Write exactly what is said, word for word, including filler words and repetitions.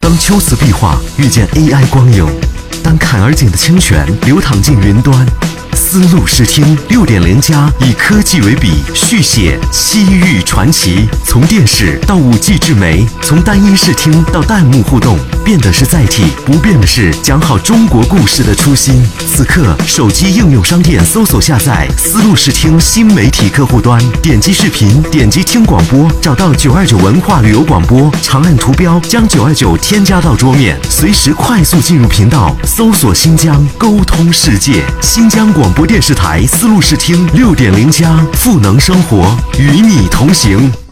当秋瓷壁画遇见 A I 光影，当坎儿井的清泉流淌进云端。丝路视听 六点零 加以科技为笔，续写西域传奇。从电视到 五 G 智媒，从单音视听到弹幕互动，变的是载体，不变的是讲好中国故事的初心。此刻，手机应用商店搜索下载丝路视听新媒体客户端，点击视频，点击听广播，找到九二九文化旅游广播，长按图标将九二九添加到桌面，随时快速进入频道，搜索新疆，沟通世界。新疆广播电视台丝路视听 六点零 加赋能生活，与你同行。